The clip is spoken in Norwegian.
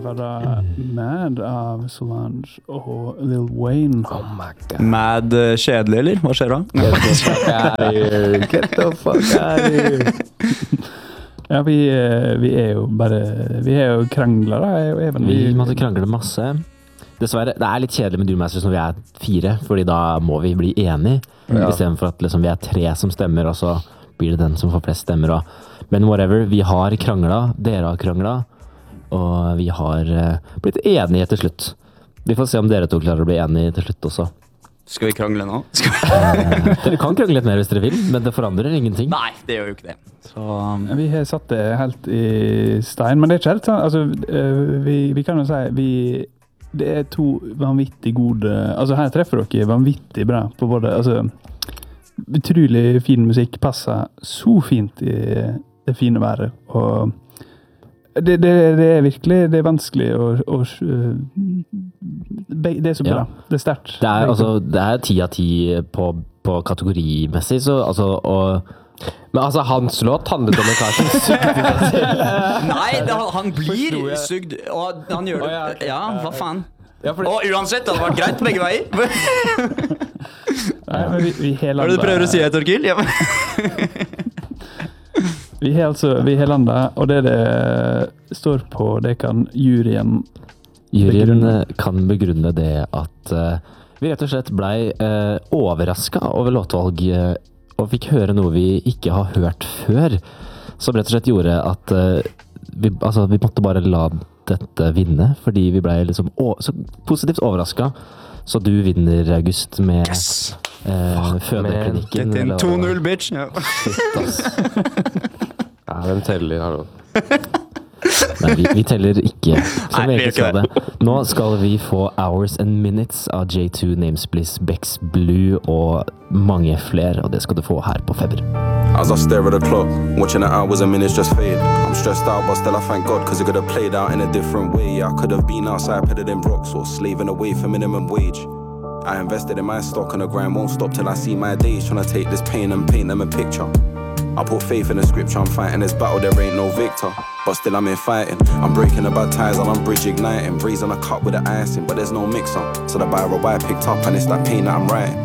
Var det Mad av Solange og Lil Wayne? Oh my god. Mad kjedelig, eller? Hva skjer da? Get the fuck out of here. Get the fuck out of here. Ja, vi jo bare vi jo krangler da, jeg og Even. Vi måtte krangle masse. Dessverre, det litt kjedelig med Duelmasters når vi 4, fordi da må vi bli enige, I stedet for at liksom, vi 3 som stemmer, og så blir det den som får flest stemmer. Men whatever, vi har kranglet, dere har kranglet, og vi har blitt enige til slutt. Vi får se om dere 2 klarer å bli enige til slutt også. Skal vi krangle nå? Dere kan krangle litt mer hvis dere vil, men det forandrer ingenting. Nei, det gjør jo ikke det. Så, Vi har satt det helt I stein, men det ikke helt sånn. Altså, vi kan jo si, det 2 vanvittig gode, altså her treffer dere vanvittig bra på både, altså, utrolig fin musikk passer så fint I det fine været, og det virkelig, det vanskelig å det så bra, det sterkt. Det altså, det 10 av 10 på kategorimessig, så altså, Men altså, hans låt handlet om en kar som sugde seg selv. Nei, han blir sugd, og han gjør det. Ja, hva faen? Ja, Og uansett, det hadde vært greit begge veier. Nei, men vi Hva det du prøver å si, Torkild? Ja. Vi har landet, og det står på, det kan juryen kan begrunne det at vi rett og slett ble overrasket over låtvalg og fikk høre noe vi ikke har hørt før, som rett og slett gjorde at vi måtte bare la dette vinne, fordi vi ble liksom så positivt overrasket. Så du vinner, August, med fødeklinikken. Dette 2-0, bitch. Ja. Shit, ass. Ja, den teller, hallo. Nei, vi teller ikke, som vi egentlig sa det. Nå skal vi få Hours and Minutes av J2, Namespliss, Bex Blue og mange flere, og det skal du få her på Feber. As I stare at the clock, watching the hours and minutes just fade. I'm stressed out, but still I thank God, cause it could have played out in a different way. I could have been outside, petted in rocks, or slaving away for minimum wage. I invested in my stock and the grind won't stop till I see my days, trying to take this pain and paint them a picture. I put faith in the scripture, I'm fighting this battle, there ain't no victor. But still I'm in fighting, I'm breaking the bad ties and I'm bridge igniting. Raising a cup with the icing, but there's no mixer. So the barrel I picked up and it's that pain that I'm writing.